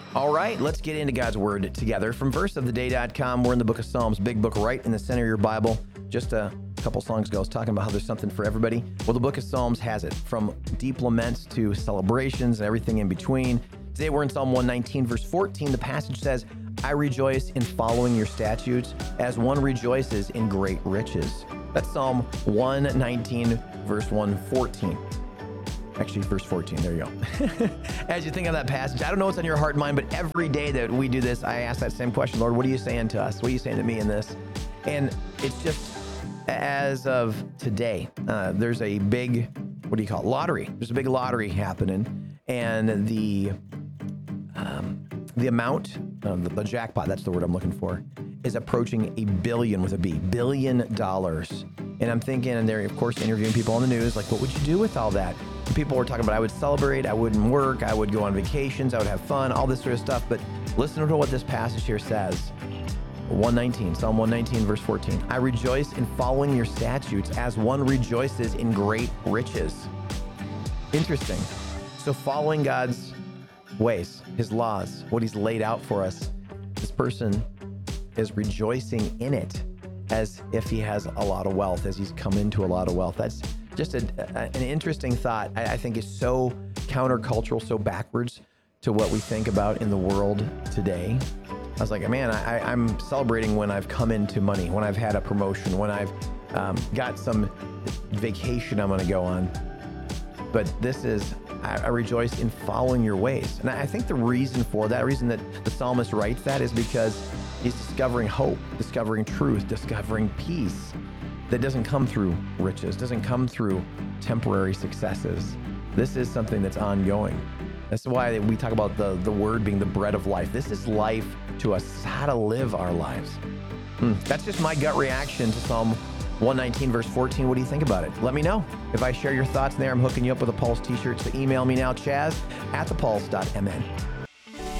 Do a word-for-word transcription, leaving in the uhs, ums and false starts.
All right, let's get into God's Word together. From verse of the day dot com, we're in the book of Psalms, big book right in the center of your Bible. Just a couple songs ago, I was talking about how there's something for everybody. Well, the book of Psalms has it, from deep laments to celebrations and everything in between. Today we're in Psalm one nineteen, verse fourteen. The passage says, I rejoice in following your statutes as one rejoices in great riches. That's Psalm one nineteen, verse one fourteen. Actually, verse fourteen, there you go. As you think of that passage, I don't know what's on your heart and mind, but every day that we do this, I ask that same question, Lord, what are you saying to us? What are you saying to me in this? And it's just, as of today, uh, there's a big, what do you call it, lottery. There's a big lottery happening, and the um, the amount, uh, the, the jackpot, that's the word I'm looking for, is approaching a billion with a B, billion dollars. And I'm thinking, and they're, of course, interviewing people on the news, like, what would you do with all that? And people were talking about, I would celebrate, I wouldn't work, I would go on vacations, I would have fun, all this sort of stuff. But listen to what this passage here says. one nineteen, Psalm one nineteen, verse fourteen. I rejoice in following your statutes as one rejoices in great riches. Interesting. So following God's ways, his laws, what he's laid out for us, this person is rejoicing in it as if he has a lot of wealth, as he's come into a lot of wealth. That's just a, a, an interesting thought. I, I think is so countercultural, so backwards to what we think about in the world today. I was like, man, I, I'm celebrating when I've come into money, when I've had a promotion, when I've um, got some vacation I'm going to go on. But this is, I, I rejoice in following your ways. And I think the reason for that, reason that the psalmist writes that is because he's discovering hope, discovering truth, discovering peace that doesn't come through riches, doesn't come through temporary successes. This is something that's ongoing. That's why we talk about the, the word being the bread of life. This is life to us. This is how to live our lives. Hmm. That's just my gut reaction to Psalm one nineteen, verse fourteen. What do you think about it? Let me know. If I share your thoughts in there, I'm hooking you up with a Pulse t-shirt. So email me now, Chaz at the pulse dot m n.